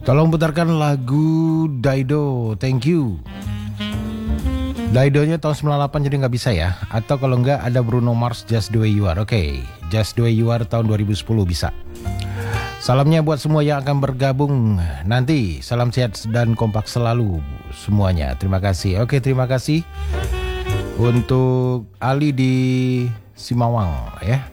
Tolong putarkan lagu Dido, thank you. Dido-nya tahun 98 jadi nggak bisa ya. Atau kalau nggak ada Bruno Mars, Just The Way You Are. Oke, Just The Way You Are tahun 2010 bisa. Salamnya buat semua yang akan bergabung nanti. Salam sehat dan kompak selalu semuanya. Terima kasih. Oke, terima kasih untuk Ali di Simawang ya.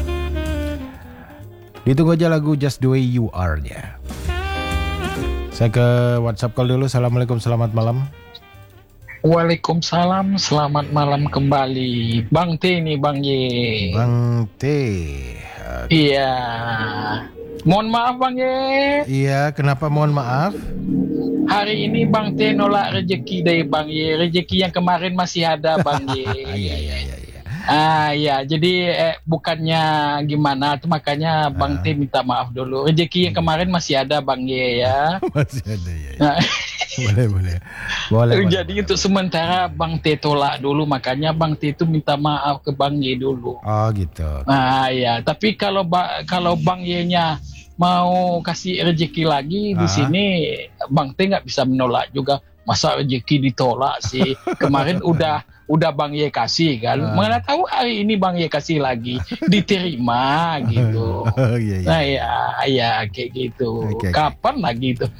Ditunggu aja lagu Just The Way You Are-nya. Saya ke WhatsApp call dulu. Assalamualaikum, selamat malam. Waalaikumsalam, selamat malam kembali. Bang T nih, Bang Ye. Bang T. Iya. Mohon maaf, Bang Ye. Iya, kenapa mohon maaf? Hari ini Bang T nolak rezeki dari Bang Ye. Rezeki yang kemarin masih ada, Bang Ye. Iya. Ya, jadi bukannya gimana, tuh makanya Bang T minta maaf dulu. Rezeki yang kemarin masih ada, Bang Ye ya. Masih ada ya. Nah, Boleh. jadi untuk sementara Bang T tolak dulu, makanya Bang T itu minta maaf ke Bang Ye dulu. Oh gitu. Ya, tapi kalau Bang Ye-nya mau kasih rezeki lagi di sini, Bang T nggak bisa menolak juga. Masa rezeki ditolak sih? Kemarin udah Bang Ye kasih kan. Mana tahu hari ini Bang Ye kasih lagi, diterima gitu. Iya. Nah ya kayak gitu. Okay. Kapan lagi itu?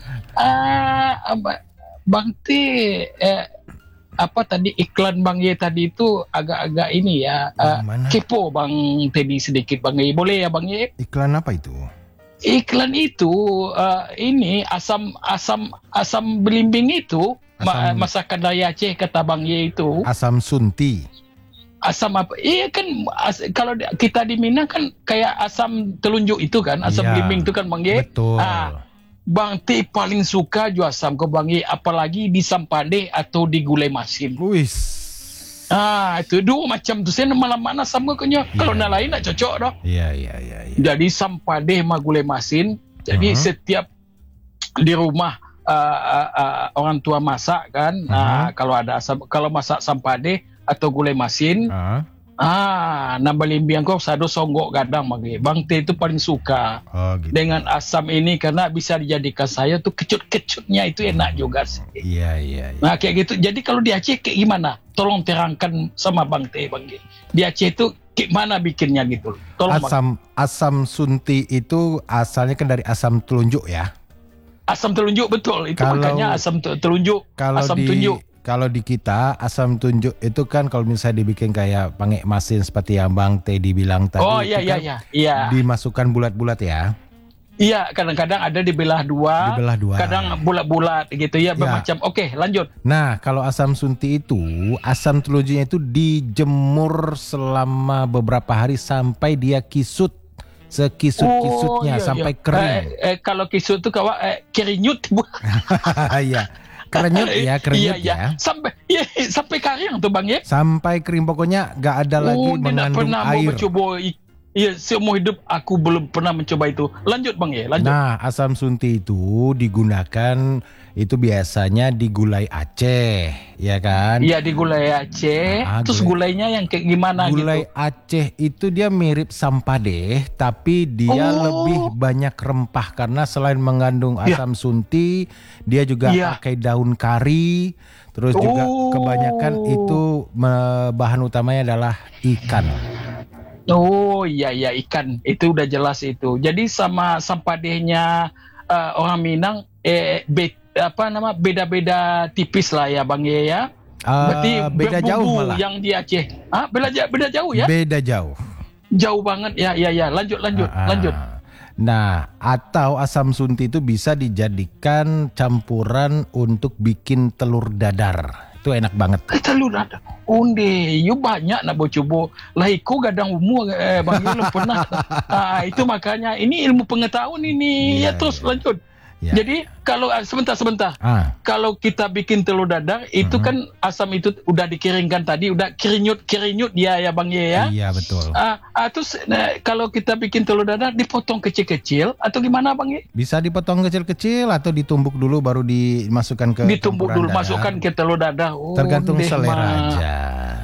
Bang T, apa tadi iklan Bang Ye tadi itu agak-agak ini ya, kepo Bang Teddy sedikit Bang Ye. Boleh ya Bang Ye? Iklan apa itu? Iklan itu ini asam belimbing itu, masakan dari Aceh kata Bang Ye itu. Asam sunti. Asam apa? Iya kan, kalau kita di Minang kan kayak asam telunjuk itu kan, asam belimbing itu kan Bang Ye. Betul. Bang T paling suka jual asam ke Bang Ye, apalagi di sampade atau di gulai masin. Wis. Itu dua macam tu. Saya mana sama kenya. Kalau nak lain nak cocok dah. Iya. Jadi sampade sama gulai masin. Jadi setiap di rumah orang tua masak kan. Kalau ada asam, kalau masak sampade atau gulai masin. Nambah limbiang kau sado songgok gadang bagi. Bang T itu paling suka gitu. dengan asam ini karena bisa dijadikan saya tuh kecut-kecutnya itu enak juga sih. Iya. Nah kayak gitu. Jadi kalau di Aceh kayak gimana? Tolong terangkan sama Bang T, Bang G. Di Aceh itu kayak mana bikinnya gitu? Tolong asam sunti itu asalnya kan dari asam telunjuk ya. Asam telunjuk betul. Itu makanya asam telunjuk. Asam tunjuk. Kalau di kita asam tunjuk itu kan kalau misalnya dibikin kayak pakai mesin seperti yang Bang Teddy bilang tadi. Oh iya. Dimasukkan bulat-bulat ya. Iya, kadang-kadang ada dibelah dua. Kadang bulat-bulat gitu ya, bermacam. Oke, lanjut. Nah, kalau asam sunti itu, asam telunjuknya itu dijemur selama beberapa hari sampai dia kisut. Sekisut-kisutnya sampai kering. Kalau kisut itu kerinyut. Iya. Kerenyut ya. Sampai kering tuh Bang ya. Sampai kering, pokoknya gak ada lagi mengandung air. Iya, seumur hidup aku belum pernah mencoba itu. Lanjut Bang ya, lanjut. Nah, asam sunti itu digunakan itu biasanya di gulai Aceh, ya kan? Iya, di gulai Aceh. Terus gulainya yang kayak gimana gulai gitu? Gulai Aceh itu dia mirip sampade, tapi dia lebih banyak rempah karena selain mengandung asam sunti, dia juga pakai daun kari. Terus juga kebanyakan itu bahan utamanya adalah ikan. Oh iya ikan itu udah jelas itu. Jadi sama sampadehnya orang Minang beda-beda tipis lah ya Bang ya. Berarti beda jauh malah. Yang di Aceh. Beda jauh ya? Beda jauh. Jauh banget ya. Lanjut. Nah, atau asam sunti itu bisa dijadikan campuran untuk bikin telur dadar. Itu enak banget. Telur dadar. Onde, you banyak nak coba. Lah iku gadang umur Bang Yul pernah. Itu makanya ini ilmu pengetahuan ini. Terus lanjut. Ya. Jadi kalau sebentar. Kalau kita bikin telur dadar itu kan asam itu udah dikeringkan tadi, udah kerinyut dia ya Bang Ye ya. Iya betul. Terus kalau kita bikin telur dadar dipotong kecil-kecil atau gimana Bang Ye? Bisa dipotong kecil-kecil atau ditumbuk dulu baru dimasukkan ke ditumbuk dulu dadar. Masukkan ke telur dadar. Tergantung selera aja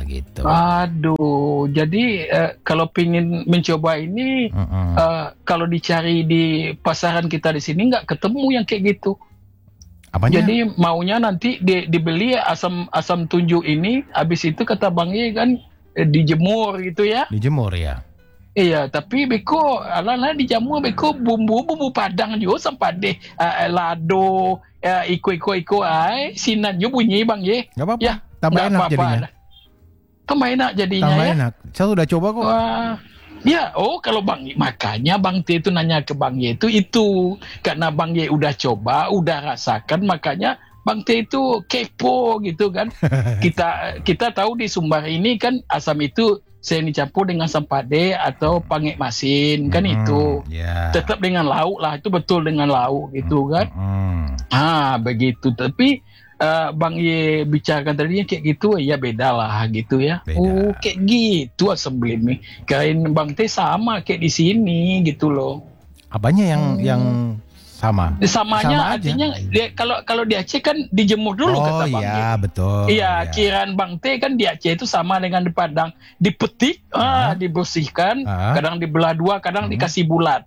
gitu. Aduh, jadi kalau pengen mencoba ini, kalau dicari di pasaran kita di sini nggak ketemu yang kayak gitu. Apanya? Jadi maunya nanti dibeli asam tunjuk ini, habis itu kata Bang Ye kan dijemur gitu ya. Dijemur ya. Iya, tapi beko ala dijamur beko bumbu Padang juga sampai deh lado iko sinan juga bunyi Bang Ye. Gak apa-apa. Ya, tambah nggak enak apa-apa. jadinya. Tambah enak jadinya Tambah ya. enak. Saya udah coba kok. Wah. Ya, kalau Bang Ye, makanya Bang T itu nanya ke Bang Ye itu karena Bang Ye udah coba, udah rasakan, makanya Bang T itu kepo gitu kan. kita tahu di Sumbar ini kan asam itu sering dicampur dengan asam pade atau pangek masin kan itu. Yeah. Tetap dengan lauk lah, itu betul dengan lauk gitu kan. Begitu. Tapi Bang Ye bicarakan tadinya kayak gitu, ya beda lah gitu ya. Beda. Oh kayak gitu asam nih. Kain Bang T sama kayak di sini gitu loh. Apanya yang sama? Samanya Sama artinya kalau di Aceh kan dijemur dulu kata Bang Ye. Iya betul. Iya, kiraan Bang T kan di Aceh itu sama dengan di Padang. Dipetik, dibersihkan, kadang dibelah dua, kadang dikasih bulat.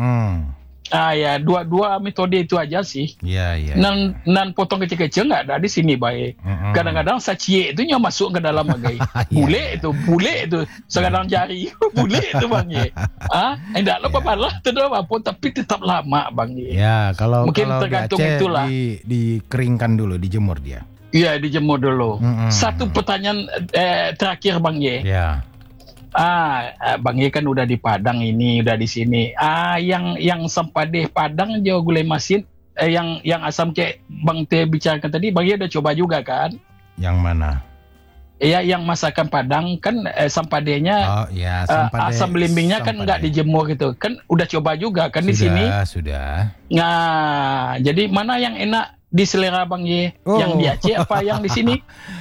Ya, dua metode itu aja sih. Iya. Nan potong kecil-kecil nggak ada di sini baik. Kadang-kadang sacie itu yang masuk ke dalam bagai. Bule itu. Sekarang jari bule itu Bang Ye. Enggak apa-apa lah, tidak apa-apa, tapi tetap lama Bang Ye. Ya, kalau mungkin kalau tergantung di Aceh itulah. Dikeringkan dulu, dijemur dia. Iya, dijemur dulu. Satu pertanyaan terakhir Bang Ye. Ya. Bang Ye kan udah di Padang ini, udah di sini. Yang sempade Padang jauh gulai masin, yang asam kayak Bang T bicarakan tadi, Bang Ye udah coba juga kan? Yang mana? Iya, yang masakan Padang kan sampadenya, asam belimbingnya kan nggak dijemur gitu. Kan udah coba juga kan di sini? Sudah. Nah, jadi mana yang enak di selera Bang Ye? Yang di Aceh apa yang di sini?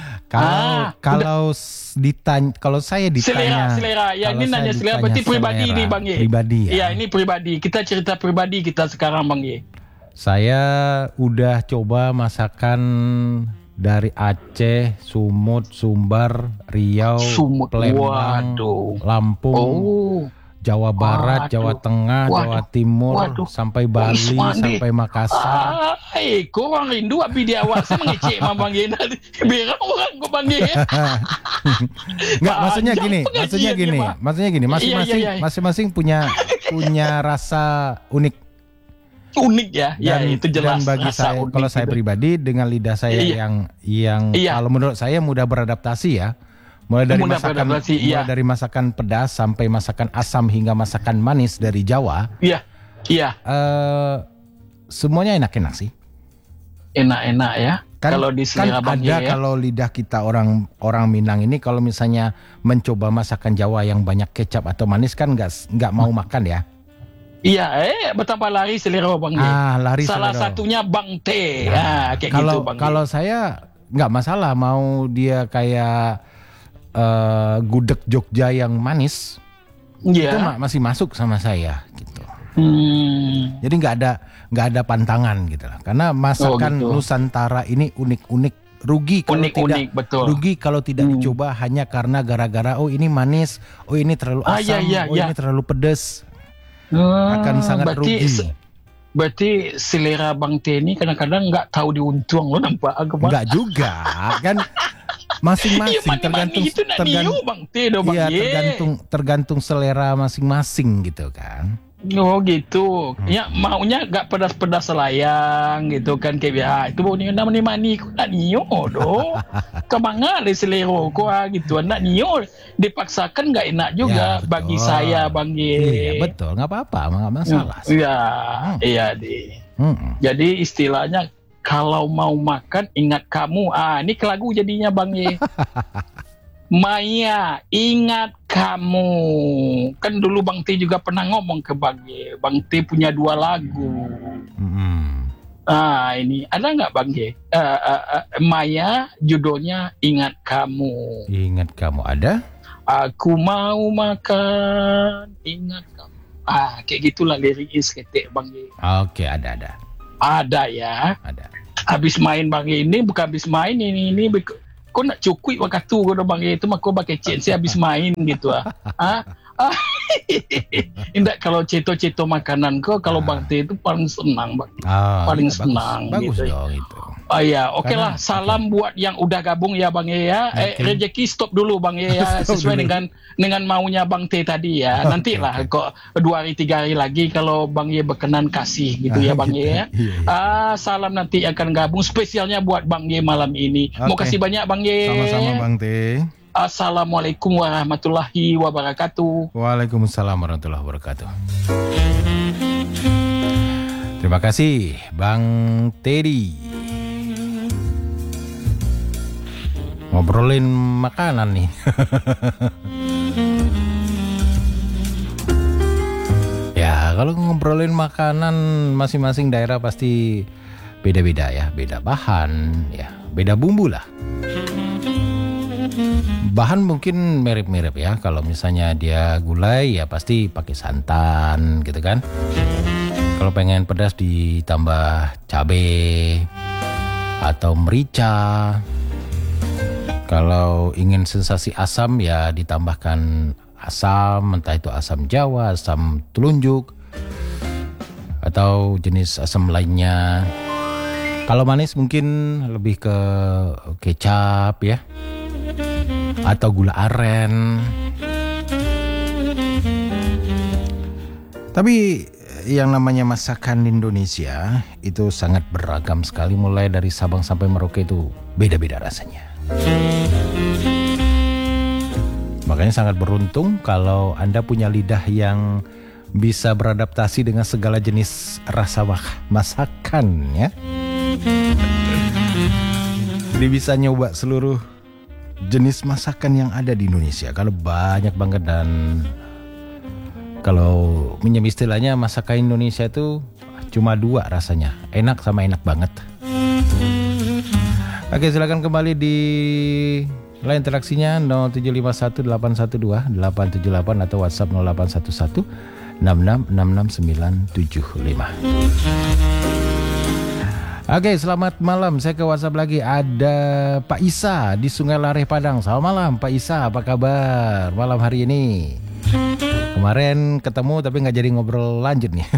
Kalau saya ditanya selera. Ya ini nanya selera berarti pribadi nih Bang Ye. Pribadi ya. Iya, ini pribadi. Kita cerita pribadi kita sekarang Bang Ye. Saya udah coba masakan dari Aceh, Sumut, Sumbar, Riau, Palembang, Lampung, Jawa Barat, Jawa Tengah, Jawa Timur, sampai Bali, sampai Makassar. Kau orang rindu abi di awal saya mengecek Bang Ye. Biar orang kau Bang Ye. Enggak, maksudnya gini, masing-masing punya rasa unik. Unik ya, itu jelas. Dan bagi saya, kalau saya pribadi dengan lidah saya yang kalau menurut saya mudah beradaptasi ya. Mulai dari masakan pedas sampai masakan asam hingga masakan manis dari Jawa. Iya. Semuanya enak-enak sih. Enak-enak ya. Kalau di selera Bang Ye ya. Kalau lidah kita orang Minang ini kalau misalnya mencoba masakan Jawa yang banyak kecap atau manis kan nggak mau makan ya. Iya, betapa lari selera Bang Ye. Salah satunya Bang T. Kayak gitu Bang Ye. Kalau saya nggak masalah mau dia kayak gudeg Jogja yang manis, itu masih masuk sama saya gitu. Jadi nggak ada pantangan gitu lah. Karena masakan Nusantara ini unik-unik. Rugi kalau tidak dicoba hanya karena gara-gara ini manis, ini terlalu asam, ini terlalu pedas. Akan sangat rugi. Berarti selera Bang T ini kadang-kadang nggak tahu diuntung lo nampak agak. Nggak juga kan. Masing-masing tergantung selera masing-masing gitu kan. Oh gitu. Ya maunya gak pedas-pedas selayang gitu kan kayak itu baunya namanya mani kok nak nio do. Kemangan le selero kok gitu. Nak nio dipaksakan gak enak juga bagi saya Bang Ye. Iya betul, enggak apa-apa, enggak masalah. Iya deh. Jadi istilahnya kalau mau makan ingat kamu. Ini ke lagu jadinya Bang Ye. Maya ingat kamu. Kan dulu Bang T juga pernah ngomong ke Bang Ye. Bang T punya 2 lagu. Ini ada nggak Bang Ye? Maya judulnya Ingat Kamu. Ingat kamu ada? Aku mau makan ingat kamu. Kayak gitulah liriknya ketik Bang Ye. Oke, ada. Ada ya. Ada. Habis main Bang Ye ini bukan habis main ini kau nak cukui waktu kau dah bang itu mah kau pakai CNC habis main gitu Indah kalau ceto-ceto makanan kau kalau bang T itu paling senang bang, paling senang bagus gitu. Dong itu. Oh ya, oke lah. Salam buat yang udah gabung ya Bang Ye ya. Rezeki stop dulu Bang Ye ya, sesuai dengan maunya Bang T tadi ya. Nanti lah kok 2 hari 3 hari lagi kalau Bang Ye berkenan kasih gitu ya Bang Ye ya. Salam nanti akan gabung spesialnya buat Bang Ye malam ini. Mau kasih banyak Bang Ye. Sama-sama Bang T. Assalamualaikum warahmatullahi wabarakatuh. Waalaikumsalam warahmatullahi wabarakatuh. Terima kasih Bang Teddy. Ngobrolin makanan nih. Ya, kalau ngobrolin makanan masing-masing daerah pasti beda-beda ya, beda bahan, ya, beda bumbu lah. Bahan mungkin mirip-mirip ya. Kalau misalnya dia gulai ya pasti pakai santan gitu kan. Kalau pengen pedas ditambah cabai atau merica. Kalau ingin sensasi asam ya ditambahkan asam, entah itu asam Jawa, asam telunjuk, atau jenis asam lainnya. Kalau manis mungkin lebih ke kecap ya, atau gula aren. Tapi yang namanya masakan Indonesia itu sangat beragam sekali, mulai dari Sabang sampai Merauke itu beda-beda rasanya. Makanya sangat beruntung kalau Anda punya lidah yang bisa beradaptasi dengan segala jenis rasa masakan ya. Jadi bisa nyoba seluruh jenis masakan yang ada di Indonesia. Kalau banyak banget, dan kalau minjem istilahnya masakan Indonesia itu cuma 2 rasanya, enak sama enak banget. Oke, silakan kembali di line interaksinya 07518128878 atau WhatsApp 0811666695. Oke, selamat malam. Saya ke WhatsApp lagi. Ada Pak Isa di Sungai Lareh Padang. Selamat malam Pak Isa, apa kabar malam hari ini? Kemarin ketemu tapi nggak jadi ngobrol lanjut nih.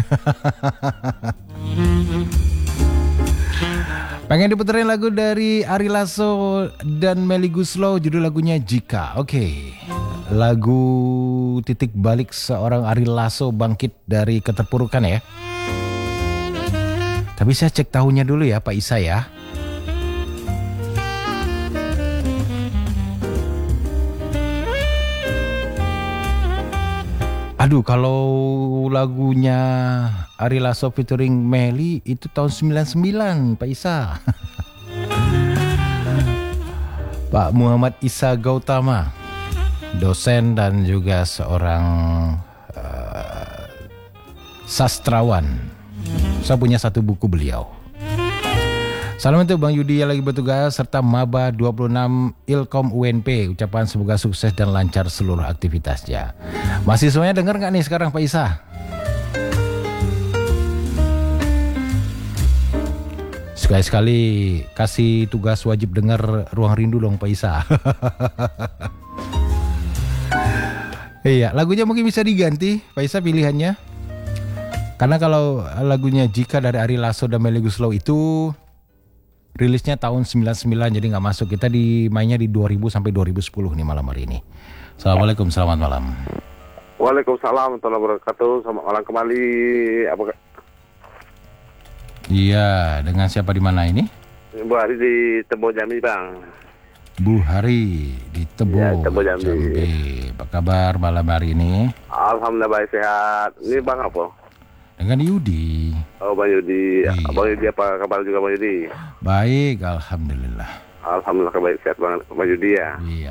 Pengen diputerin lagu dari Ari Lasso dan Melly Goeslaw, judul lagunya Jika. Oke. Lagu titik balik seorang Ari Lasso bangkit dari keterpurukan ya. Tapi saya cek tahunnya dulu ya Pak Isa ya. Aduh, kalau lagunya Ari Lasso featuring Melly itu tahun 99 Pak Isa. Pak Muhammad Isa Gautama, dosen dan juga seorang sastrawan. Saya punya 1 buku beliau. Salam untuk Bang Yudi yang lagi bertugas serta Maba 26 Ilkom UNP. Ucapan semoga sukses dan lancar seluruh aktivitasnya. Mahasiswanya dengar nggak nih sekarang Pak Isa? Sekali-sekali kasih tugas wajib dengar Ruang Rindu dong Pak Isa. Iya, lagunya mungkin bisa diganti Pak Isa pilihannya. Karena kalau lagunya Jika dari Ari Lasso dan Melly Goeslaw itu rilisnya tahun 99, jadi nggak masuk. Kita mainnya di 2000 sampai 2010 nih malam hari ini. Assalamualaikum, selamat malam. Waalaikumsalam warahmatullahi wabarakatuh. Selamat malam kembali. Iya, dengan siapa di mana ini? Bu Hari di Tebo Jambi Bang. Bu Hari di Tebo, ya, Tebo Jambi. Jambi. Apa kabar malam hari ini? Alhamdulillah baik, sehat. Ini Bang apa? Dengan Yudi. Oh Bang Yudi, iya. Bang Yudi apa kabar juga Bang Yudi? Baik, alhamdulillah. Alhamdulillah baik, sehat banget Bang Yudi ya. Iya.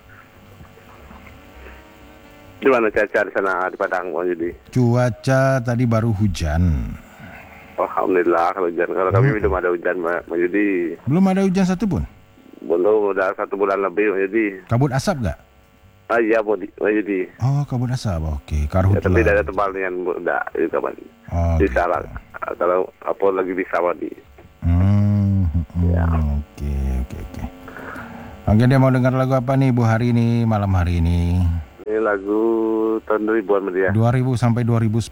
Gimana cuaca di sana di Padang Bang Yudi? Cuaca tadi baru hujan. Alhamdulillah kalau hujan. Kalau kami belum ada hujan Bang Yudi. Belum ada hujan satupun? Belum, udah 1 bulan lebih Bang Yudi. Kabut asap gak? Iya Bang Yudi. Oh, kabut asap, oke. Karhutlah. Ya, tapi ada tebalnya enggak itu Bang. Oh, bisa lah. Kalau apa lagi bisa Bang. Ya. Ya. Oke. Oke, dia mau dengar lagu apa nih Bu hari ini, malam hari ini? Ini lagu tahun 2000-an dia. 2000 sampai 2010.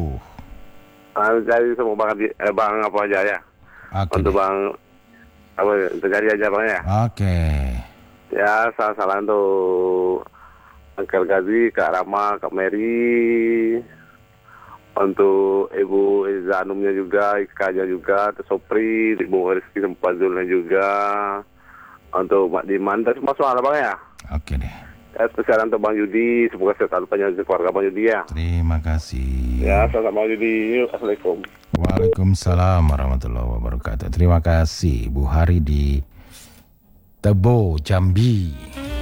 Jadi semua bang apa aja ya. Oke. Untuk deh. bang apa terjadi aja bang ya. Oke. Ya salah untuk Angkel Gazi, Kak Rama, Kak Mary, untuk Ibu Zanumnya juga, Iskanya juga, terus Sopri, Ibu Rizky Sempazulnya juga, untuk Mak Diman, dan semua soal bang ya. Oke deh. Ya, spesial untuk Bang Yudi, semoga sehat selalu panjang keluarga Bang Yudi ya. Terima kasih. Ya, selamat Bang Yudi. Yuk, Assalamualaikum. Waalaikumsalam warahmatullahi wabarakatuh. Terima kasih Bu Hari di Tebo, Jambi.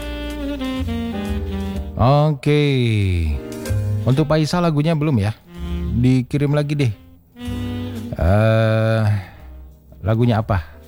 Oke. Untuk Pak Isa lagunya belum ya? Dikirim lagi deh. Lagunya apa?